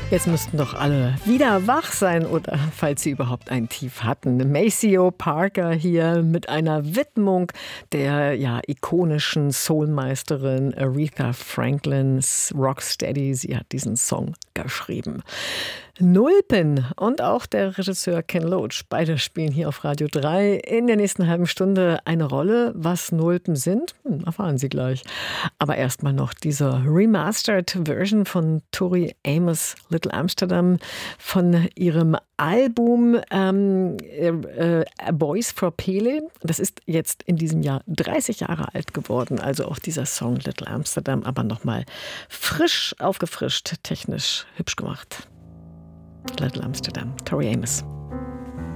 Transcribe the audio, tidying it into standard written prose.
Jetzt müssten doch alle wieder wach sein oder falls sie überhaupt ein Tief hatten. Maceo Parker hier mit einer Widmung der ikonischen Soulmeisterin Aretha Franklins Rocksteady. Sie hat diesen Song geschrieben. Nulpen und auch der Regisseur Ken Loach, beide spielen hier auf Radio 3 in der nächsten halben Stunde eine Rolle. Was Nulpen sind, erfahren Sie gleich. Aber erstmal noch diese Remastered Version von Tori Amos Little Amsterdam von ihrem Album A Voice for Pele. Das ist jetzt in diesem Jahr 30 Jahre alt geworden. Also auch dieser Song Little Amsterdam, aber nochmal frisch aufgefrischt, technisch hübsch gemacht. Little Amsterdam, Tori Amos.